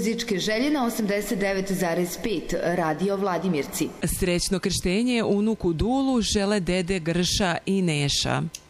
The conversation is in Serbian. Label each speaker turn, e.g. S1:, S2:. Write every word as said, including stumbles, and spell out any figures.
S1: muzičke želje na osamdeset devet zarez pet Radio Vladimirci.
S2: Srećno krštenje unuku Dulu žele dede Grša i Neša.